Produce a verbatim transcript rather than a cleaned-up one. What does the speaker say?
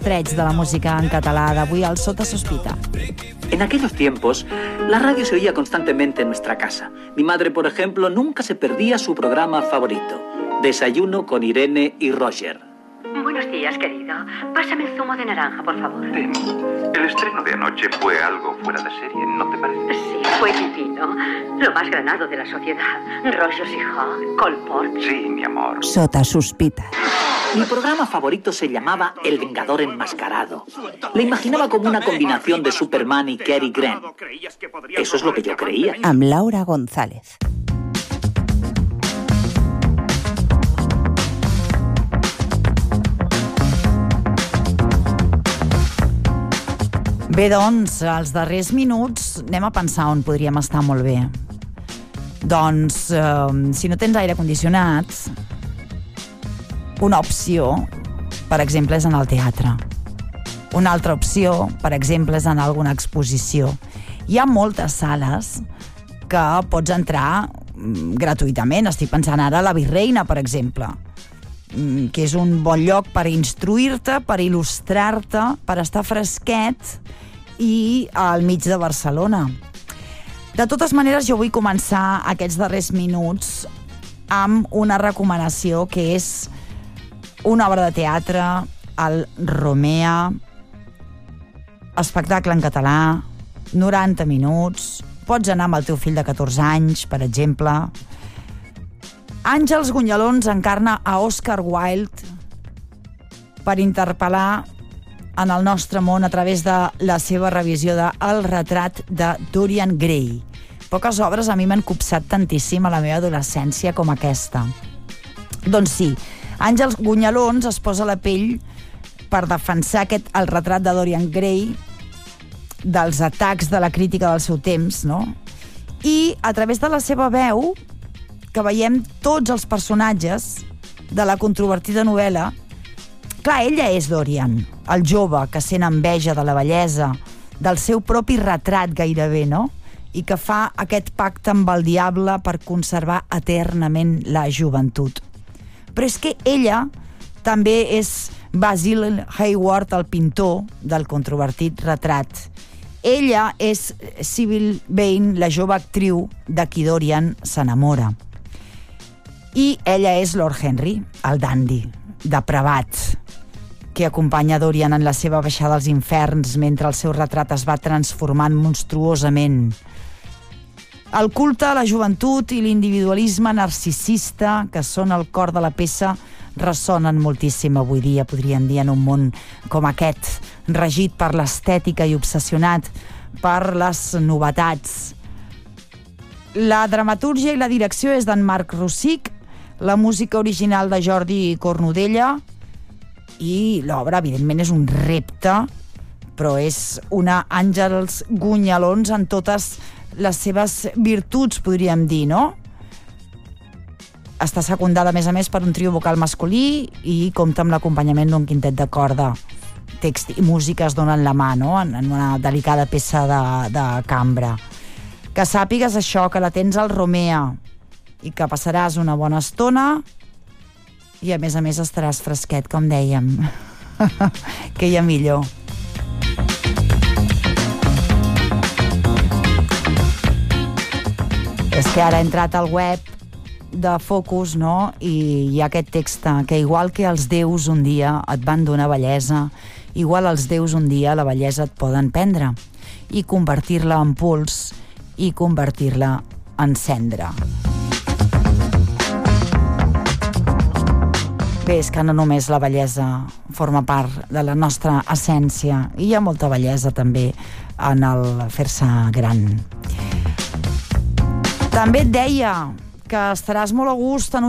trets de la música en català d'avui al Sota Sospita. En aquellos tiempos, la radio se oía constantemente en nuestra casa. Mi madre, por ejemplo, nunca se perdía su programa favorito, Desayuno con Irene y Roger. Buenos días, querido. Pásame el zumo de naranja, por favor. Tim, el estreno de anoche fue algo fuera de serie, ¿no te parece? Sí, fue divino. Lo más granado de la sociedad. Rollos y Hawk, Colport. Sí, mi amor. Sota Sospita. Mi programa favorito se llamaba El Vengador Enmascarado. Le imaginaba como una combinación de Superman y Cary Grant. Eso es lo que yo creía. Amb Laura González. Bé, doncs, als darrers minuts anem a pensar on podríem estar molt bé. Doncs, eh, si no tens aire condicionat, una opció, per exemple, és en el teatre. Una altra opció, per exemple, és en alguna exposició. Hi ha moltes sales que pots entrar gratuïtament. Estic pensant ara a la Virreina, per exemple, que és un bon lloc per instruir-te, per il·lustrar-te, per estar fresquet i al mig de Barcelona. De totes maneres, jo vull començar aquests darrers minuts amb una recomanació que és una obra de teatre, el Romea, espectacle en català, noranta minuts, pots anar amb el teu fill de catorze anys, per exemple. Àngels Gunyalons encarna a Oscar Wilde per interpel·lar en el nostre món a través de la seva revisió de El retrat de Dorian Gray. Poques obres a mi m'han copsat tantíssim a la meva adolescència com aquesta. Doncs sí, Àngels Gunyalons es posa la pell per defensar aquest El retrat de Dorian Gray dels atacs de la crítica del seu temps, no? I a través de la seva veu que veiem tots els personatges de la controvertida novel·la. Clar, ella és Dorian, el jove que sent enveja de la bellesa, del seu propi retrat gairebé, no? I que fa aquest pacte amb el diable per conservar eternament la joventut. Però és que ella també és Basil Hayward, el pintor del controvertit retrat. Ella és Sybil Vane, la jove actriu de qui Dorian s'enamora. I ella és Lord Henry, el dandy, depravat, que acompanya Dorian en la seva baixada als inferns mentre el seu retrat es va transformant monstruosament. El culte a la joventut i l'individualisme narcisista, que són el cor de la peça, ressonen moltíssim avui dia, podríem dir, en un món com aquest, regit per l'estètica i obsessionat per les novetats. La dramatúrgia i la direcció és d'en Marc Rosic, la música original de Jordi Cornudella, i l'obra, evidentment, és un repte, però és una Àngels Gunyalons en totes les seves virtuts, podríem dir, no? Està secundada, a més a més, per un trio vocal masculí i compta amb l'acompanyament d'un quintet de corda. Text i música es donen la mà, no?, en una delicada peça de, de cambra. Que sàpigues això, que la tens al Romea i que passaràs una bona estona i, a més a més, estaràs fresquet, com dèiem. Que hi ha millor. És que ara he entrat al web de Focus, no?, i hi ha aquest text que igual que els déus un dia et van donar bellesa, igual els déus un dia la bellesa et poden prendre i convertir-la en pols i convertir-la en cendra. Bé, és que no només la bellesa forma part de la nostra essència, i hi ha molta bellesa també en el fer-se gran. També et deia que estaràs molt a gust en un